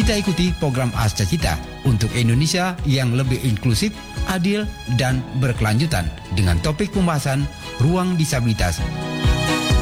Kita ikuti program Asda Cita untuk Indonesia yang lebih inklusif, adil, dan berkelanjutan dengan topik pembahasan ruang disabilitas